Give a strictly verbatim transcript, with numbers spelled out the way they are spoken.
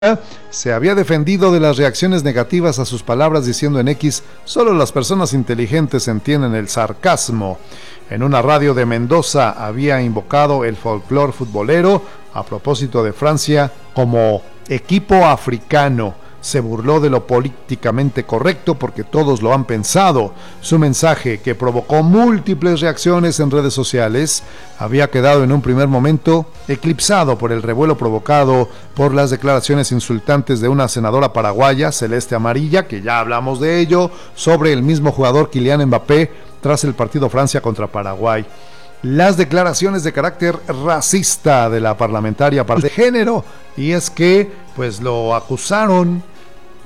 se había defendido de las reacciones negativas a sus palabras diciendo en X: solo las personas inteligentes entienden el sarcasmo. En una radio de Mendoza había invocado el folclore futbolero a propósito de Francia como equipo africano. Se burló de lo políticamente correcto porque todos lo han pensado. Su mensaje, que provocó múltiples reacciones en redes sociales, había quedado en un primer momento eclipsado por el revuelo provocado por las declaraciones insultantes de una senadora paraguaya, Celeste Amarilla, que ya hablamos de ello, sobre el mismo jugador Kylian Mbappé tras el partido Francia contra Paraguay. Las declaraciones de carácter racista de la parlamentaria de género, y es que pues lo acusaron